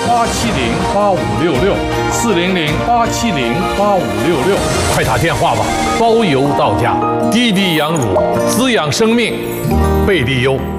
快打电话吧，包邮到家，滴滴羊乳滋养生命，贝利优。